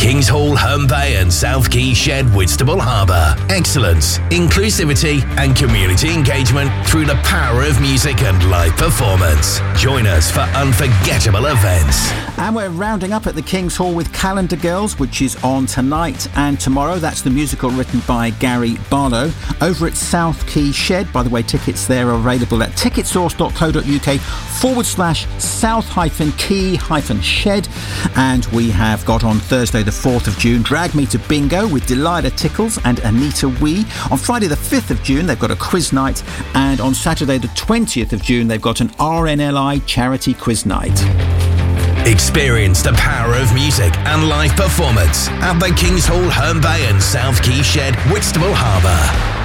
Kings Hall, Herne Bay and South Quay Shed, Whitstable Harbour. Excellence, inclusivity and community engagement through the power of music and live performance. Join us for unforgettable events. And we're rounding up at the Kings Hall with Calendar Girls, which is on tonight and tomorrow. That's the musical written by Gary Barlow. Over at South Quay Shed, by the way, tickets there are available at ticketsource.co.uk/south-key-shed. And we have got on Thursday the 4th of June, Drag Me to Bingo with Delilah Tickles and Anita Wee. On Friday the 5th of June, they've got a quiz night. And on Saturday the 20th of June, they've got an RNLI charity quiz night. Experience the power of music and live performance at the Kings Hall, Herne Bay and South Quay Shed, Whitstable Harbour.